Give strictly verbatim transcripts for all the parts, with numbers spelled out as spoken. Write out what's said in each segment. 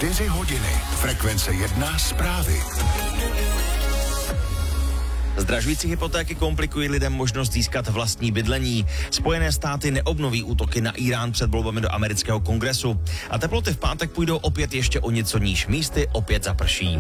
Čtyři hodiny. Frekvence jedna zprávy. Zdražující hypotéky komplikují lidem možnost získat vlastní bydlení. Spojené státy neobnoví útoky na Irán před volbami do amerického kongresu. A teploty v pátek půjdou opět ještě o něco níž. Místy opět zaprší.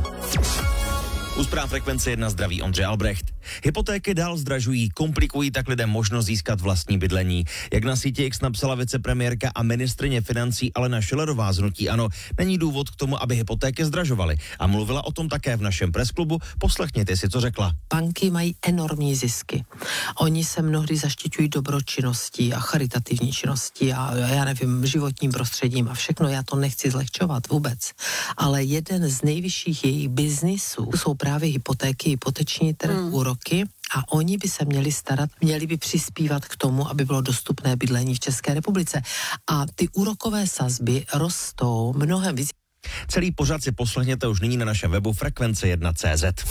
U zpráv Frekvence jedna zdraví Ondřej Albrecht. Hypotéky dál zdražují, komplikují tak lidem možnost získat vlastní bydlení. Jak na síti X napsala vicepremiérka a ministryně financí Alena Schillerová z hnutí ANO, není důvod k tomu, aby hypotéky zdražovaly. A mluvila o tom také v našem presklubu. Poslechněte si, co řekla. Banky mají enormní zisky. Oni se mnohdy zaštiťují dobročinností a charitativní činností a já nevím, životním prostředím a všechno. Já to nechci zlehčovat vůbec. Ale jeden z nejvyšších jejich biznisů jsou právě hypotéky, hypoteční trh, hmm. úroky a oni by se měli starat, měli by přispívat k tomu, aby bylo dostupné bydlení v České republice. A ty úrokové sazby rostou mnohem víc. Celý pořad si poslechněte už nyní na našem webu frekvence jedna tečka cé zet.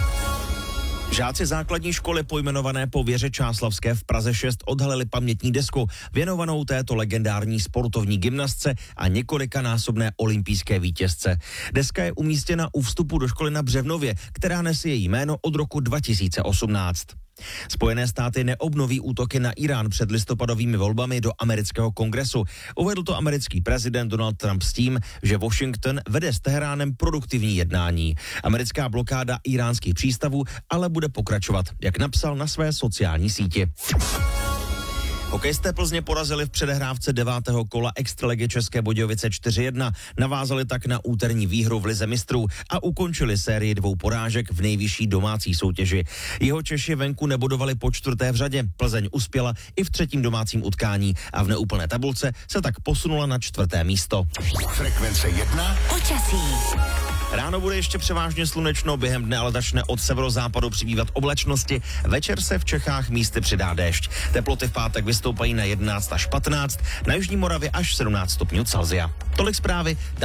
Žáci základní školy pojmenované po Věře Čáslavské v Praze šest odhalili pamětní desku věnovanou této legendární sportovní gymnastce a několikanásobné olympijské vítězce. Deska je umístěna u vstupu do školy na Břevnově, která nese její jméno od roku dva tisíce osmnáct. Spojené státy neobnoví útoky na Irán před listopadovými volbami do amerického kongresu. Uvedl to americký prezident Donald Trump s tím, že Washington vede s Teheránem produktivní jednání. Americká blokáda iránských přístavů ale bude pokračovat, jak napsal na své sociální síti. Hokejisté Plzně porazili v předehrávce devátého kola extraligy České Budějovice čtyři jedna, navázali tak na úterní výhru v lize mistrů a ukončili sérii dvou porážek v nejvyšší domácí soutěži. Jeho Češi venku nebodovali po čtvrté v řadě, Plzeň uspěla i v třetím domácím utkání a v neúplné tabulce se tak posunula na čtvrté místo. Frekvence jedna. Počasí. Ráno bude ještě převážně slunečno, během dne ale začne od severozápadu přibývat oblačnosti. Večer se v Čechách místy přidá déšť. Teploty v pátek vystoupají na jedenáct až patnáct, na jižní Moravě až sedmnáct stupňů Celsia. Tolik zprávy.